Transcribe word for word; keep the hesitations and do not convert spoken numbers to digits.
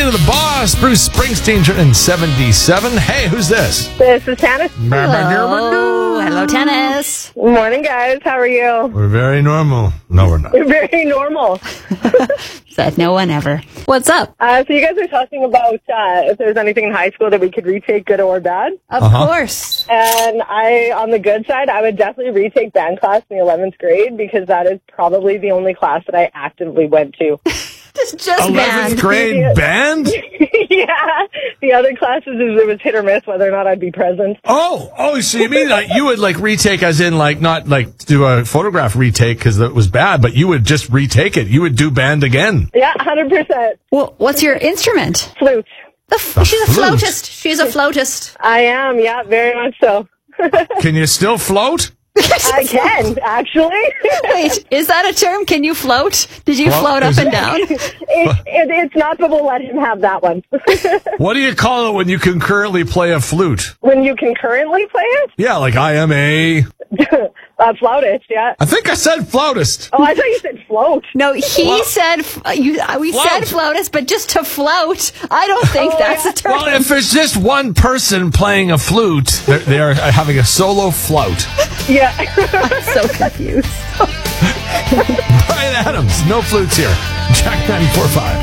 to the boss, Bruce Springsteen, turning seventy-seven. Hey, who's this? This is Tannis. Hello. Hello, Tannis. Morning, guys. How are you? We're very normal. No, we're not. Very normal. Said no one ever. What's up? Uh, so you guys are talking about uh, if there's anything in high school that we could retake, good or bad. Of Uh-huh. course. And I, on the good side, I would definitely retake band class in the eleventh grade because that is probably the only class that I actively went to. Just, just eleventh band. grade band? Yeah. The other classes, it was hit or miss whether or not I'd be present. Oh, oh, so you mean like you would like retake as in like not like do a photograph retake because it was bad, but you would just retake it. You would do band again. Yeah, one hundred percent. Well, what's your instrument? Flute. The f- she's a flute. flautist. She's a flautist. I am, yeah, very much so. Can you still float? I can, actually. Wait, is that a term? Can you float? Did you Well, float up is and it- down? it, it, it's not, but we'll let him have that one. What do you call it when you concurrently play a flute? When you concurrently play it? Yeah, like I am a... uh, flautist, yeah. I think I said flautist. Oh, I thought you said float. No, he Float. said f- you. uh, We Float. said flautist, but just to float, I don't think Oh, that's yeah. a term. Well, if it's just one person playing a flute, they're, they're having a solo flout. Yeah. I'm so confused. Brian Adams, no flutes here. Jack ninety-four point five.